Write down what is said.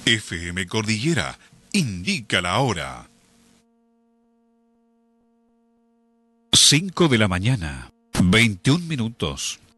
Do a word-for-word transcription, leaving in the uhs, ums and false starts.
F M Cordillera indica la hora. cinco de la mañana, veintiún minutos.